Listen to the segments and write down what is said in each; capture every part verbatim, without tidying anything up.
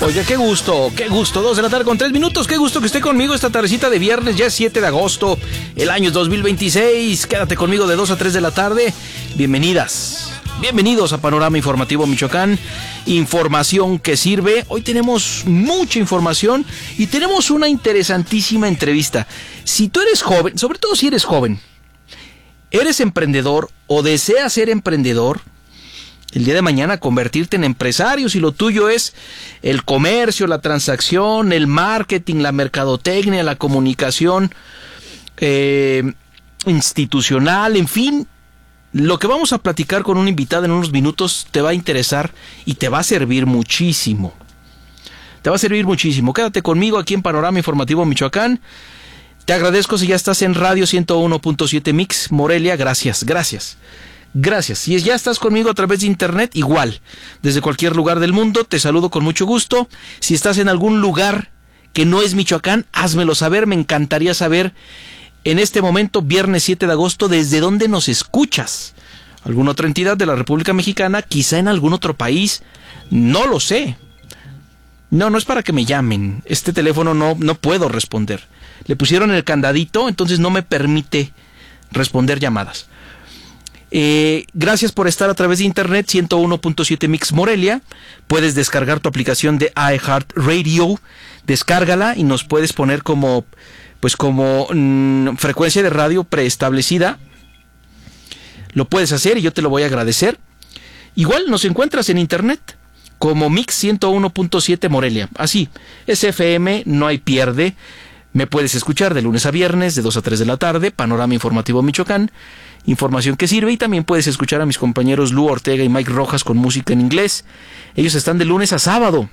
Oye, qué gusto, qué gusto. Dos de la tarde con tres minutos. Qué gusto que esté conmigo esta tardecita de viernes. Ya es siete de agosto, el año dos mil veintiséis. Quédate conmigo de dos a tres de la tarde. Bienvenidas, bienvenidos a Panorama Informativo Michoacán. Información que sirve. Hoy tenemos mucha información y tenemos una interesantísima entrevista. Si tú eres joven, sobre todo si eres joven, eres emprendedor o deseas ser emprendedor, el día de mañana convertirte en empresario, si lo tuyo es el comercio, la transacción, el marketing, la mercadotecnia, la comunicación eh, institucional, en fin, lo que vamos a platicar con un invitado en unos minutos te va a interesar y te va a servir muchísimo. Te va a servir muchísimo. Quédate conmigo aquí en Panorama Informativo Michoacán. Te agradezco si ya estás en Radio ciento uno punto siete Mix Morelia. Gracias, gracias. Gracias. Si ya estás conmigo a través de internet, igual, desde cualquier lugar del mundo, te saludo con mucho gusto. Si estás en algún lugar que no es Michoacán, házmelo saber, me encantaría saber en este momento, viernes siete de agosto, desde dónde nos escuchas. ¿Alguna otra entidad de la República Mexicana? Quizá en algún otro país, no lo sé. No, no es para que me llamen, este teléfono no, no puedo responder. Le pusieron el candadito, entonces no me permite responder llamadas. Eh, gracias por estar a través de internet, ciento uno punto siete Mix Morelia. Puedes descargar tu aplicación de iHeartRadio, descárgala y nos puedes poner como, pues como mmm, frecuencia de radio preestablecida. Lo puedes hacer y yo te lo voy a agradecer. Igual nos encuentras en internet como Mix ciento uno punto siete Morelia. Así, es F M, no hay pierde. Me puedes escuchar de lunes a viernes, de dos a tres de la tarde, Panorama Informativo Michoacán. Información que sirve, y también puedes escuchar a mis compañeros Lu Ortega y Mike Rojas con música en inglés. Ellos están de lunes a sábado.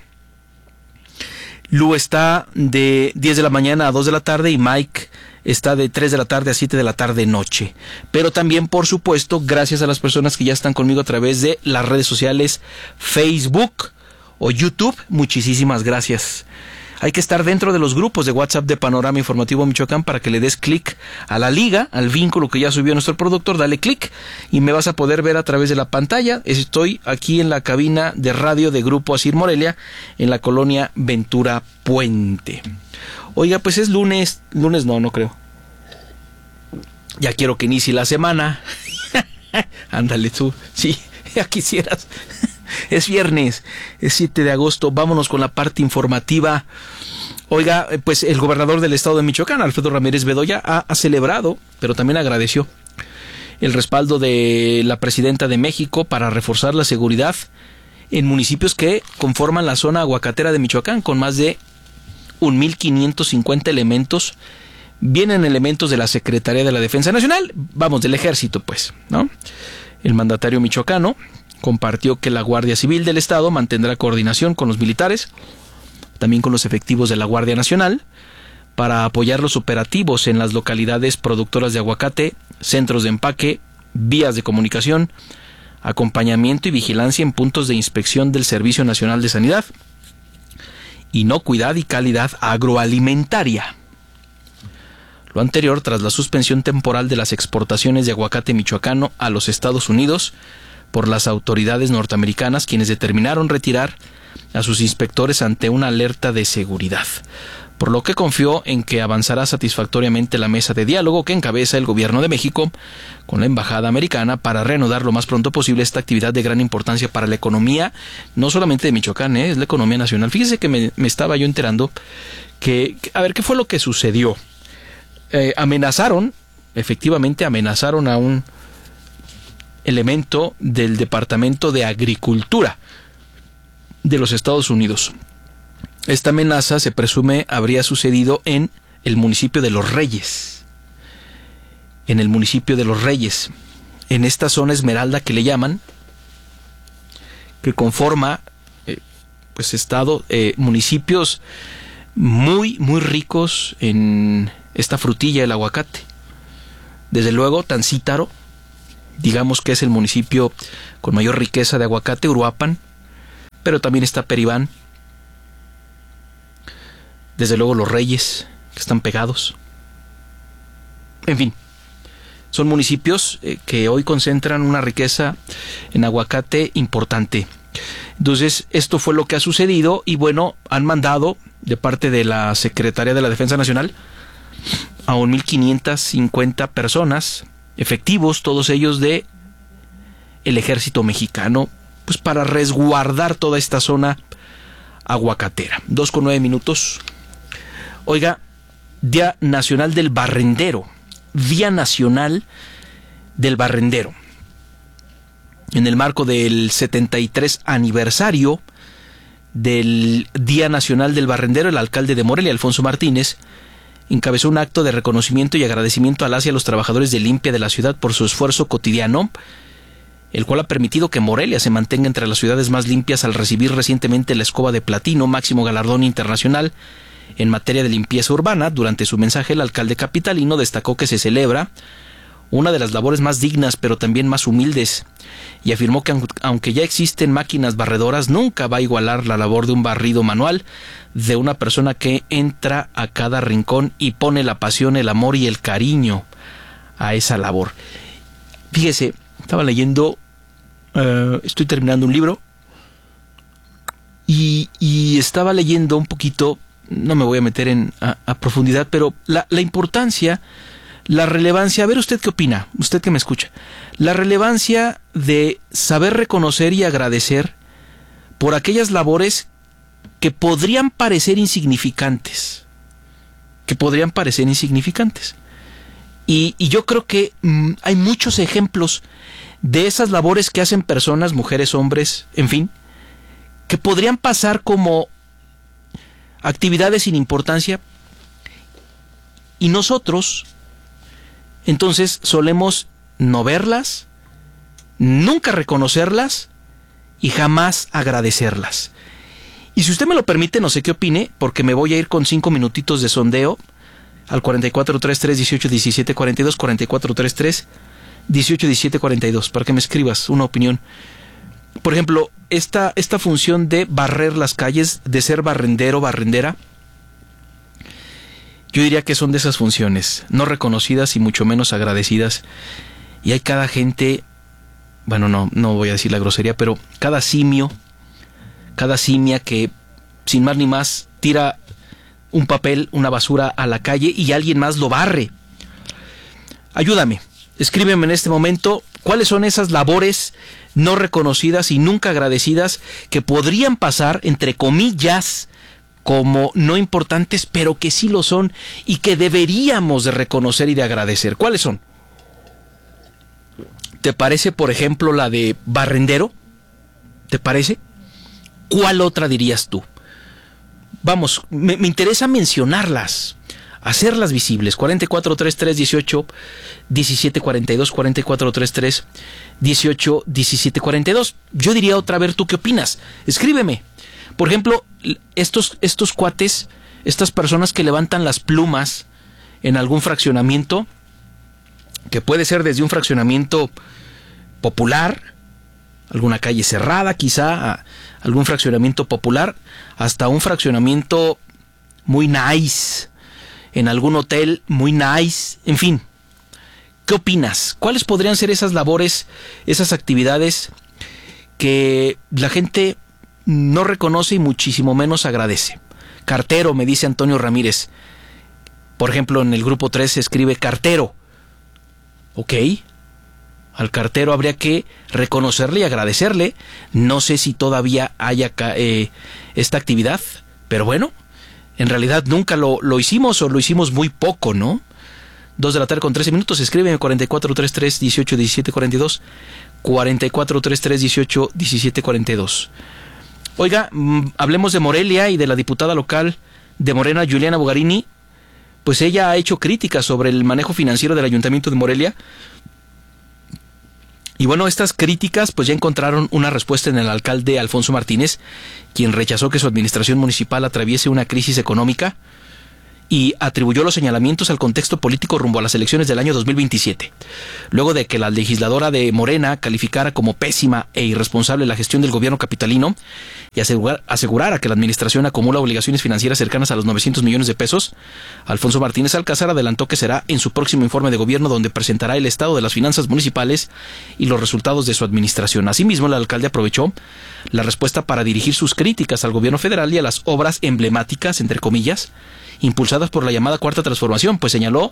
Lu está de diez de la mañana a dos de la tarde y Mike está de tres de la tarde a siete de la tarde noche. Pero también, por supuesto, gracias a las personas que ya están conmigo a través de las redes sociales Facebook o YouTube. Muchísimas gracias. Hay que estar dentro de los grupos de WhatsApp de Panorama Informativo Michoacán para que le des clic a la liga, al vínculo que ya subió nuestro productor. Dale clic y me vas a poder ver a través de la pantalla. Estoy aquí en la cabina de radio de Grupo Asir Morelia, en la colonia Ventura Puente. Oiga, pues es lunes. Lunes no, no creo. Ya quiero que inicie la semana. Ándale tú. Sí, ya quisieras. Es viernes, es siete de agosto, vámonos con la parte informativa. Oiga, pues el gobernador del estado de Michoacán, Alfredo Ramírez Bedoya, ha, ha celebrado, pero también agradeció el respaldo de la presidenta de México para reforzar la seguridad en municipios que conforman la zona aguacatera de Michoacán, con más de un mil quinientos cincuenta elementos. Vienen elementos de la Secretaría de la Defensa Nacional, vamos, del Ejército, pues, ¿no? El mandatario michoacano compartió que la Guardia Civil del Estado mantendrá coordinación con los militares, también con los efectivos de la Guardia Nacional, para apoyar los operativos en las localidades productoras de aguacate, centros de empaque, vías de comunicación, acompañamiento y vigilancia en puntos de inspección del Servicio Nacional de Sanidad, inocuidad y calidad agroalimentaria. Lo anterior tras la suspensión temporal de las exportaciones de aguacate michoacano a los Estados Unidos por las autoridades norteamericanas, quienes determinaron retirar a sus inspectores ante una alerta de seguridad, por lo que confió en que avanzará satisfactoriamente la mesa de diálogo que encabeza el gobierno de México con la embajada americana para reanudar lo más pronto posible esta actividad de gran importancia para la economía, no solamente de Michoacán, ¿eh? Es la economía nacional. Fíjese que me, me estaba yo enterando que, a ver, ¿qué fue lo que sucedió? Eh, amenazaron, efectivamente amenazaron a un elemento del Departamento de Agricultura de los Estados Unidos. Esta amenaza se presume habría sucedido en el municipio de Los Reyes. En el municipio de Los Reyes, en esta zona esmeralda que le llaman, que conforma eh, pues estado, eh, municipios muy, muy ricos en esta frutilla, el aguacate. Desde luego, Tancítaro, digamos que es el municipio con mayor riqueza de aguacate, Uruapan, pero también está Peribán, desde luego Los Reyes, que están pegados. En fin, son municipios eh, que hoy concentran una riqueza en aguacate importante. Entonces, esto fue lo que ha sucedido y bueno, han mandado de parte de la Secretaría de la Defensa Nacional a mil quinientas cincuenta personas, efectivos, todos ellos de el ejército mexicano, pues para resguardar toda esta zona aguacatera. Dos con nueve minutos. Oiga, Día Nacional del Barrendero. Día Nacional del Barrendero. En el marco del setenta y tres aniversario del Día Nacional del Barrendero, el alcalde de Morelia, Alfonso Martínez, encabezó un acto de reconocimiento y agradecimiento a las y a los trabajadores de limpia de la ciudad por su esfuerzo cotidiano, el cual ha permitido que Morelia se mantenga entre las ciudades más limpias al recibir recientemente la Escoba de Platino, máximo galardón internacional en materia de limpieza urbana. Durante su mensaje, el alcalde capitalino destacó que se celebra una de las labores más dignas pero también más humildes, y afirmó que aunque ya existen máquinas barredoras, nunca va a igualar la labor de un barrido manual de una persona que entra a cada rincón y pone la pasión, el amor y el cariño a esa labor. Fíjese, estaba leyendo, uh, estoy terminando un libro y, y estaba leyendo un poquito, no me voy a meter en a, a profundidad, pero la, la importancia, la relevancia, a ver usted qué opina, usted que me escucha, la relevancia de saber reconocer y agradecer por aquellas labores que podrían parecer insignificantes, que podrían parecer insignificantes. Y, y yo creo que mmm, hay muchos ejemplos de esas labores que hacen personas, mujeres, hombres, en fin, que podrían pasar como actividades sin importancia, y nosotros entonces solemos no verlas, nunca reconocerlas y jamás agradecerlas. Y si usted me lo permite, no sé qué opine, porque me voy a ir con cinco minutitos de sondeo al cuarenta y cuatro treinta y tres dieciocho diecisiete cuarenta y dos, cuarenta y cuatro treinta y tres dieciocho diecisiete cuarenta y dos, para que me escribas una opinión. Por ejemplo, esta, esta función de barrer las calles, de ser barrendero, barrendera, yo diría que son de esas funciones no reconocidas y mucho menos agradecidas. Y hay cada gente, bueno, no, no voy a decir la grosería, pero cada simio, cada simia que sin más ni más tira un papel, una basura a la calle y alguien más lo barre. Ayúdame, escríbeme en este momento cuáles son esas labores no reconocidas y nunca agradecidas que podrían pasar, entre comillas, como no importantes, pero que sí lo son y que deberíamos de reconocer y de agradecer. ¿Cuáles son? ¿Te parece, por ejemplo, la de barrendero? ¿Te parece? ¿Cuál otra dirías tú? Vamos, me, me interesa mencionarlas, hacerlas visibles. cuarenta y cuatro treinta y tres dieciocho diecisiete cuarenta y dos, cuarenta y cuatro treinta y tres dieciocho diecisiete cuarenta y dos. Yo diría otra vez, ¿tú qué opinas? Escríbeme. Por ejemplo, estos, estos cuates, estas personas que levantan las plumas en algún fraccionamiento, que puede ser desde un fraccionamiento popular, alguna calle cerrada quizá, algún fraccionamiento popular, hasta un fraccionamiento muy nice, en algún hotel muy nice, en fin. ¿Qué opinas? ¿Cuáles podrían ser esas labores, esas actividades que la gente no reconoce y muchísimo menos agradece? Cartero, me dice Antonio Ramírez. Por ejemplo, en el grupo tres se escribe cartero. Ok, al cartero habría que reconocerle y agradecerle. No sé si todavía haya eh, esta actividad, pero bueno, en realidad nunca lo, lo hicimos o lo hicimos muy poco, ¿no? Dos de la tarde con trece minutos, escríbeme cuarenta y cuatro treinta y tres dieciocho diecisiete cuarenta y dos, cuarenta y cuatro treinta y tres dieciocho diecisiete cuarenta y dos. Oiga, mmm, hablemos de Morelia y de la diputada local de Morena, Juliana Bogarini. Pues ella ha hecho críticas sobre el manejo financiero del Ayuntamiento de Morelia. Y bueno, estas críticas pues ya encontraron una respuesta en el alcalde Alfonso Martínez, quien rechazó que su administración municipal atraviese una crisis económica y atribuyó los señalamientos al contexto político rumbo a las elecciones del año dos mil veintisiete. Luego de que la legisladora de Morena calificara como pésima e irresponsable la gestión del gobierno capitalino y asegurar, asegurara que la administración acumula obligaciones financieras cercanas a los novecientos millones de pesos, Alfonso Martínez Alcázar adelantó que será en su próximo informe de gobierno donde presentará el estado de las finanzas municipales y los resultados de su administración. Asimismo, el alcalde aprovechó la respuesta para dirigir sus críticas al gobierno federal y a las obras emblemáticas, entre comillas, impulsadas por la llamada Cuarta Transformación, pues señaló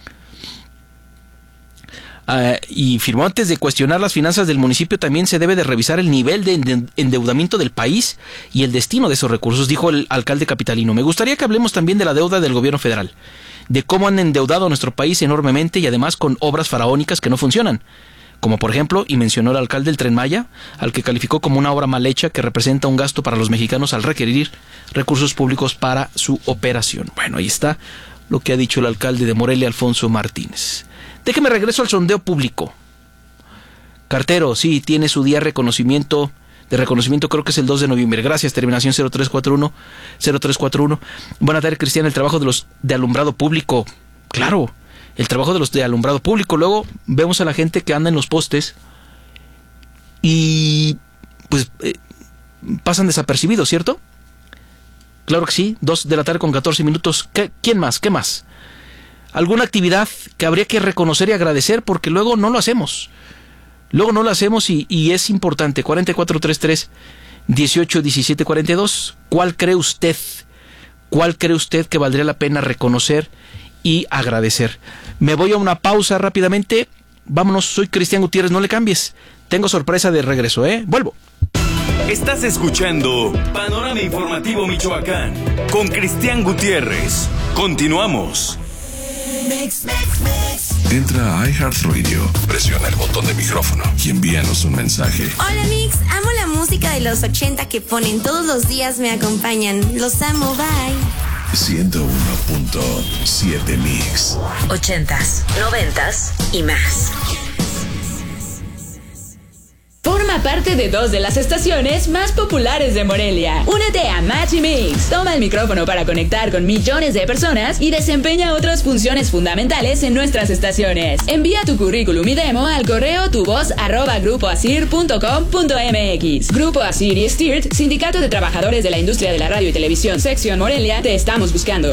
uh, y firmó: antes de cuestionar las finanzas del municipio también se debe de revisar el nivel de endeudamiento del país y el destino de esos recursos, dijo el alcalde capitalino. Me gustaría que hablemos también de la deuda del gobierno federal, de cómo han endeudado a nuestro país enormemente y además con obras faraónicas que no funcionan, como por ejemplo, y mencionó el alcalde, el Tren Maya, al que calificó como una obra mal hecha que representa un gasto para los mexicanos al requerir recursos públicos para su operación. Bueno, ahí está lo que ha dicho el alcalde de Morelia, Alfonso Martínez. Déjeme regreso al sondeo público. Cartero, sí, tiene su día de reconocimiento, de reconocimiento, creo que es el dos de noviembre. Gracias, terminación cero tres cuatro uno, cero tres cuatro uno. Buenas tardes, Cristian, el trabajo de los de alumbrado público. Claro, el trabajo de los de alumbrado público. Luego vemos a la gente que anda en los postes y pues eh, pasan desapercibidos, ¿cierto? Claro que sí, dos de la tarde con catorce minutos. ¿Qué, ¿Quién más? ¿Qué más? Alguna actividad que habría que reconocer y agradecer porque luego no lo hacemos. Luego no lo hacemos y, y es importante. cuatro cuatro tres tres, dieciocho diecisiete cuarenta y dos. ¿Cuál cree usted? ¿Cuál cree usted que valdría la pena reconocer y agradecer? Me voy a una pausa rápidamente. Vámonos, soy Cristian Gutiérrez, no le cambies. Tengo sorpresa de regreso, ¿eh? Vuelvo. Estás escuchando Panorama Informativo Michoacán con Cristian Gutiérrez. Continuamos. Mix, mix, mix. Entra a iHeartRadio, presiona el botón de micrófono y envíanos un mensaje. Hola Mix, amo la música de los ochenta que ponen todos los días, me acompañan. Los amo, bye. ciento uno punto siete Mix. Ochentas, noventas y más. Forma parte de dos de las estaciones más populares de Morelia. Únete a Match y Mix. Toma el micrófono para conectar con millones de personas y desempeña otras funciones fundamentales en nuestras estaciones. Envía tu currículum y demo al correo tuvoz arroba grupo asir punto com punto mx. Grupo Asir y Stirt, Sindicato de Trabajadores de la Industria de la Radio y Televisión, Sección Morelia, te estamos buscando.